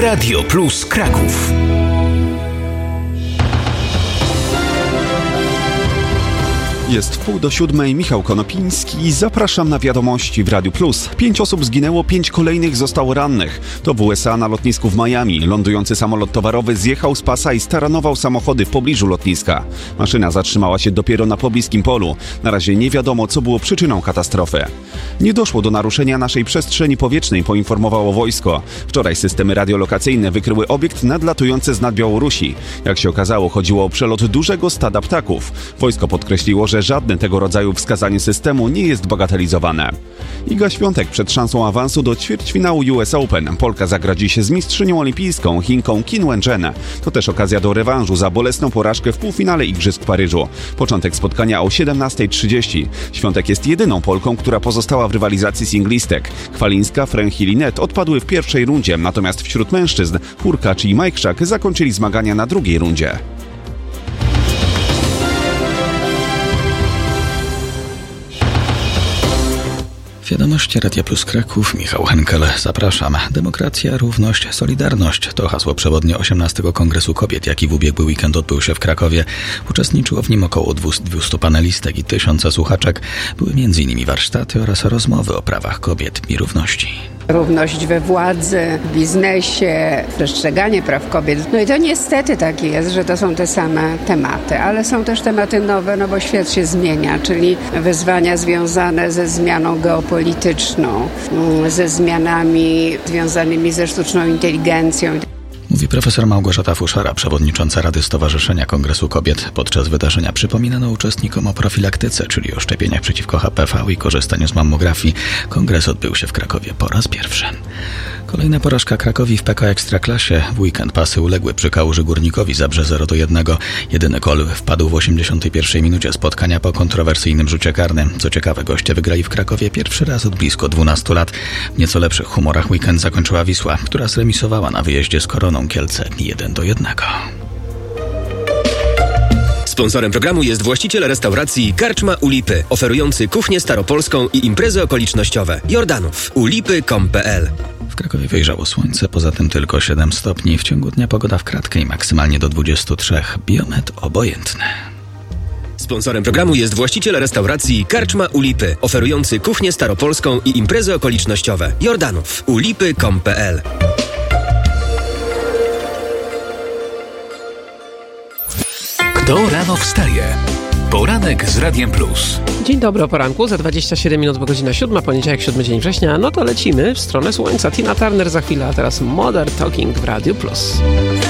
Radio Plus Kraków. Jest 6:30, Michał Konopiński. Zapraszam na wiadomości w Radiu Plus. 5 osób zginęło, 5 kolejnych zostało rannych. To w USA na lotnisku w Miami. Lądujący samolot towarowy zjechał z pasa i staranował samochody w pobliżu lotniska. Maszyna zatrzymała się dopiero na pobliskim polu. Na razie nie wiadomo, co było przyczyną katastrofy. Nie doszło do naruszenia naszej przestrzeni powietrznej, poinformowało wojsko. Wczoraj systemy radiolokacyjne wykryły obiekt nadlatujący z nad Białorusi. Jak się okazało, chodziło o przelot dużego stada ptaków. Wojsko podkreśliło, że żadne tego rodzaju wskazanie systemu nie jest bagatelizowane. Iga Świątek przed szansą awansu do ćwierćfinału US Open. Polka zagra dziś z mistrzynią olimpijską Chinką Qin Wen-chen. To też okazja do rewanżu za bolesną porażkę w półfinale Igrzysk w Paryżu. Początek spotkania o 17:30. Świątek jest jedyną Polką, która pozostała w rywalizacji singlistek. Kwalińska, Fręch i Linet odpadły w pierwszej rundzie, natomiast wśród mężczyzn Hurkacz i Majchrzak zakończyli zmagania na drugiej rundzie. Wiadomości Radia Plus Kraków, Michał Henkel, zapraszam. Demokracja, równość, solidarność to hasło przewodnie 18. Kongresu Kobiet, jaki w ubiegły weekend odbył się w Krakowie. Uczestniczyło w nim około 200 panelistek i 1000 słuchaczek. Były m.in. warsztaty oraz rozmowy o prawach kobiet i równości. Równość we władzy, w biznesie, przestrzeganie praw kobiet. No i to niestety tak jest, że to są te same tematy, ale są też tematy nowe, bo świat się zmienia, czyli wyzwania związane ze zmianą geopolityczną, ze zmianami związanymi ze sztuczną inteligencją. Mówi profesor Małgorzata Fuszara, przewodnicząca Rady Stowarzyszenia Kongresu Kobiet. Podczas wydarzenia przypominano uczestnikom o profilaktyce, czyli o szczepieniach przeciwko HPV i korzystaniu z mammografii. Kongres odbył się w Krakowie po raz pierwszy. Kolejna porażka Krakowi w PK Ekstraklasie. W weekend pasy uległy przy Kałuży Górnikowi Zabrze 0-1. Jedyny gol wpadł w 81 minucie spotkania po kontrowersyjnym rzucie karnym. Co ciekawe, goście wygrali w Krakowie pierwszy raz od blisko 12 lat. W nieco lepszych humorach weekend zakończyła Wisła, która zremisowała na wyjeździe z Koroną Kielce 1-1. Sponsorem programu jest właściciel restauracji Karczma u Lipy, oferujący kuchnię staropolską i imprezy okolicznościowe. Jordanów. ulipy.com.pl. W Krakowie wyjrzało słońce, poza tym tylko 7 stopni. W ciągu dnia pogoda w kratkę i maksymalnie do 23. Biometr obojętny. Sponsorem programu jest właściciel restauracji Karczma u Lipy, oferujący kuchnię staropolską i imprezy okolicznościowe. Jordanów. ulipy.com.pl. Kto rano wstaje? Poranek z Radiem Plus. Dzień dobry o poranku, za 27 minut po godzina 7, poniedziałek 7 dzień września. No to lecimy w stronę słońca. Tina Turner za chwilę, a teraz Modern Talking w Radiu Plus.